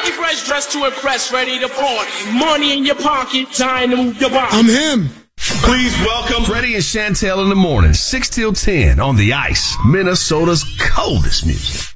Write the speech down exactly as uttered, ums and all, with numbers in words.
Funky fresh, dressed to impress, ready to party. Money in your pocket, time to move your body. I'm him. Please welcome Freddie and Chantel in the morning, six till ten on The Ice, Minnesota's coldest music.